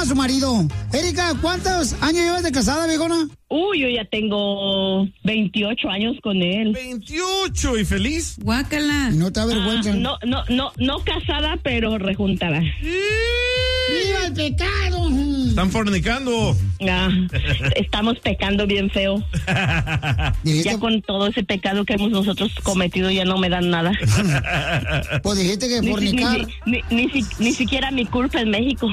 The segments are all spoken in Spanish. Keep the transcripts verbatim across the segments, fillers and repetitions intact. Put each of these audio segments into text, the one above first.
su marido. Erika, ¿cuántos años llevas de casada, viejona? Uy, yo ya tengo veintiocho años con él. veintiocho, ¿y feliz? Guácala. No te da vergüenza. Ah, no, no, no, no casada, pero rejuntada. ¡Viva el pecado! Están fornicando. Ah, estamos pecando bien feo. Ya con todo ese pecado que hemos nosotros cometido ya no me dan nada. Pues dijiste que Ni, fornicar. ni, ni, ni, ni, ni siquiera mi culpa en México.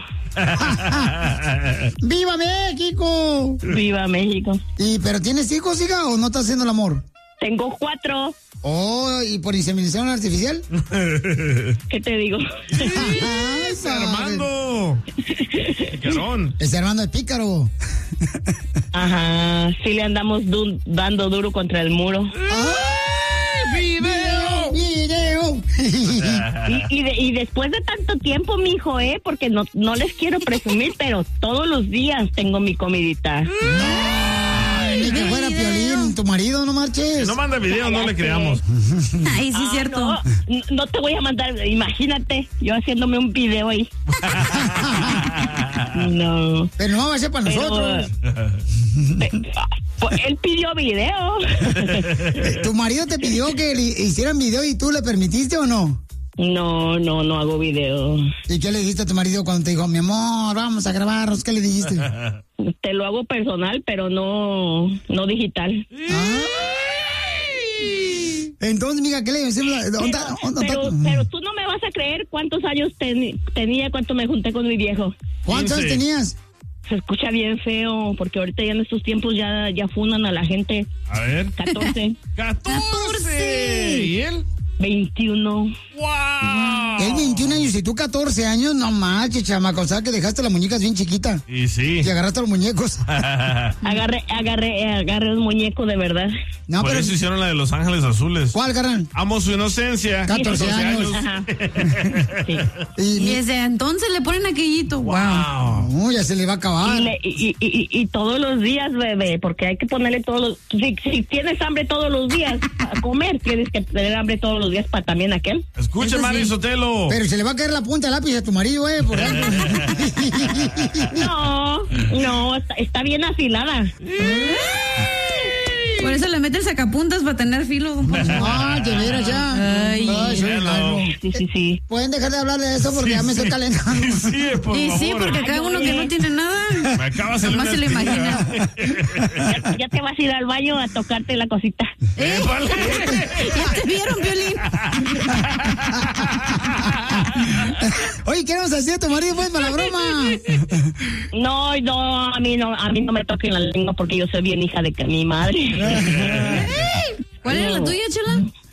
¡Viva México! ¡Viva México! ¿Y pero tienes hijos, hija, o no estás haciendo el amor? Tengo cuatro. Oh, ¿y por inseminación artificial? ¿Qué te digo? ¡Es Armando! ¡Picarón! Es Armando el pícaro. Ajá, sí le andamos du- dando duro contra el muro. ¡Ay, video! ¡Video! Y, y, de, y después de tanto tiempo, mijo, ¿eh? Porque no, no les quiero presumir, pero todos los días tengo mi comidita. Ni que fuera Piolín, tu marido, no marches. Si no manda video, no le creamos. Ay, sí, Ah, cierto. No, no te voy a mandar, imagínate, yo haciéndome un video ahí. No. Pero no va a ser para Pero, nosotros. eh, pues, él pidió video. ¿Tu marido te pidió que le hicieran video y tú le permitiste o no? No, no, no hago video. ¿Y qué le dijiste a tu marido cuando te dijo, mi amor, vamos a grabarnos? ¿Qué le dijiste? Te lo hago personal, pero no, no digital. Entonces, mija, ¿qué le decimos? Pero, pero, pero tú no me vas a creer cuántos años ten, tenía, cuánto me junté con mi viejo. ¿Cuántos años tenías? Se escucha bien feo, porque ahorita ya en estos tiempos ya, ya funan a la gente. A ver. catorce. ¡catorce! ¿Y él? veintiuno. ¡Wow! Él veintiún años y tú catorce años, no manches, chamaco, o sea que dejaste las muñecas bien chiquitas. Y sí. Y agarraste los muñecos. Agarré, agarré, agarré un muñeco de verdad. No, Por pero... eso hicieron la de Los Ángeles Azules. ¿Cuál, carnal? Amo su inocencia. catorce años. Ajá. Sí. Y, Y mi- desde entonces le ponen aquellito. Wow. Wow. No, ya se le va a acabar. Y, le- y, y, y, y todos los días, bebé, porque hay que ponerle todos los... Si, si tienes hambre todos los días a comer, tienes que tener hambre todos los días para también aquel. Escucha, Eso Mari sí. Sotelo. Pero se le va a caer la punta del lápiz a tu marido, eh, por ejemplo. No, no, está, está bien afilada. Por eso le mete el sacapuntas para tener filo. don Poncho. Ah, de veras ya. Ay, soy hello. malo. Sí, sí, sí. Pueden dejar de hablar de eso porque ya me estoy calentando. Sí, sí, por Y sí, favor. porque acá uno que no tiene nada. Me acaba de salir Nomás una se lo espina. imagina. Ya, ya te vas a ir al baño a tocarte la cosita. ¿Eh? Épale. ¿Ya te vieron, Piolín? Oye, ¿qué vamos a hacer a tu marido, pues, para la broma? No, no, a mí no, a mí no me toquen la lengua porque yo soy bien hija de que mi madre. ¿Cuál era la tuya, Chela?